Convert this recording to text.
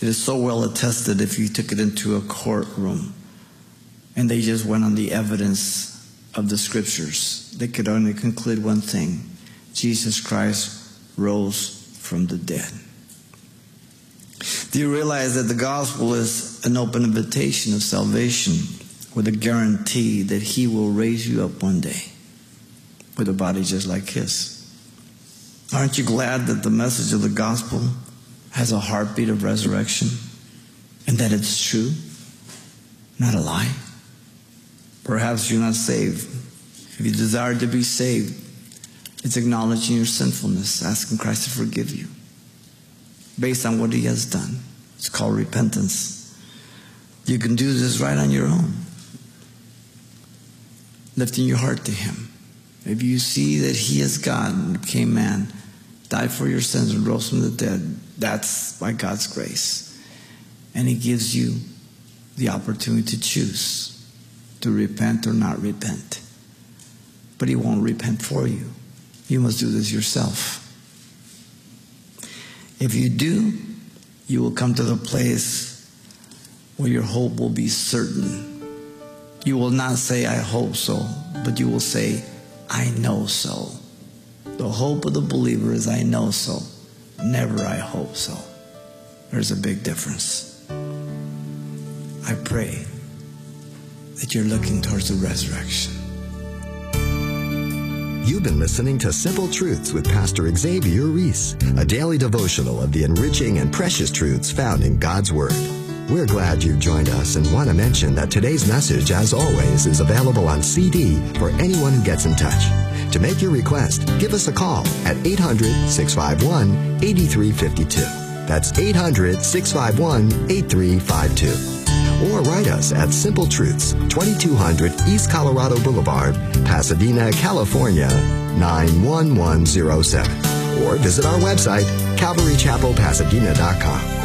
It is so well attested if you took it into a courtroom and they just went on the evidence of the scriptures, they could only conclude one thing: Jesus Christ rose from the dead. Do you realize that the gospel is an open invitation of salvation with a guarantee that he will raise you up one day with a body just like his? Aren't you glad that the message of the gospel has a heartbeat of resurrection and that it's true, not a lie? Perhaps you're not saved. If you desire to be saved, it's acknowledging your sinfulness, asking Christ to forgive you based on what he has done. It's called repentance. You can do this right on your own, lifting your heart to him. If you see that he is God and became man, died for your sins and rose from the dead, that's by God's grace. And he gives you the opportunity to choose to repent or not repent. But he won't repent for you. You must do this yourself. If you do, you will come to the place where your hope will be certain. You will not say, I hope so, but you will say, I know so. The hope of the believer is I know so, never I hope so. There's a big difference. I pray that you're looking towards the resurrection. You've been listening to Simple Truths with Pastor Xavier Reese, a daily devotional of the enriching and precious truths found in God's Word. We're glad you've joined us and want to mention that today's message, as always, is available on CD for anyone who gets in touch. To make your request, give us a call at 800-651-8352. That's 800-651-8352. Or write us at Simple Truths, 2200 East Colorado Boulevard, Pasadena, California, 91107. Or visit our website, CalvaryChapelPasadena.com.